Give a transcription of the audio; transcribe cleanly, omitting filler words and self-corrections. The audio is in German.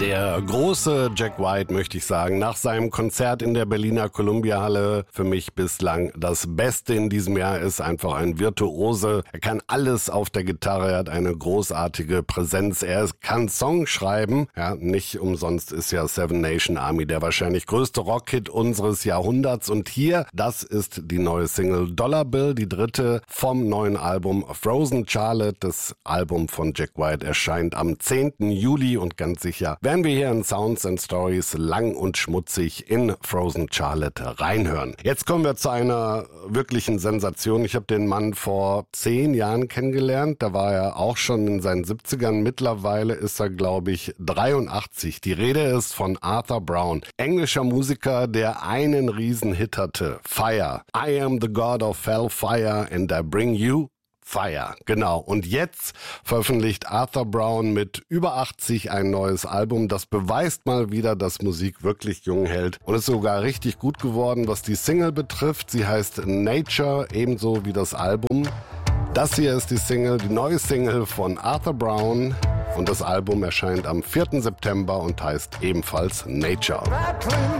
Der große Jack White, möchte ich sagen, nach seinem Konzert in der Berliner Columbia-Halle für mich bislang das Beste in diesem Jahr, ist einfach ein Virtuose. Er kann alles auf der Gitarre, er hat eine großartige Präsenz, er kann Songs schreiben. Ja, nicht umsonst ist ja Seven Nation Army der wahrscheinlich größte Rockhit unseres Jahrhunderts. Und hier, das ist die neue Single Dollar Bill, die dritte vom neuen Album Frozen Charlotte. Das Album von Jack White erscheint am 10. Juli und ganz sicher werden wir hier in Sounds and Stories lang und schmutzig in Frozen Charlotte reinhören. Jetzt kommen wir zu einer wirklichen Sensation. Ich habe den Mann vor 10 Jahren kennengelernt. Da war er auch schon in seinen 70ern. Mittlerweile ist er, glaube ich, 83. Die Rede ist von Arthur Brown. Englischer Musiker, der einen Riesenhit hatte. Fire. I am the God of Hellfire and I bring you Fire, genau. Und jetzt veröffentlicht Arthur Brown mit über 80 ein neues Album. Das beweist mal wieder, dass Musik wirklich jung hält und ist sogar richtig gut geworden, was die Single betrifft. Sie heißt Nature, ebenso wie das Album. Das hier ist die Single, die neue Single von Arthur Brown und das Album erscheint am 4. September und heißt ebenfalls Nature.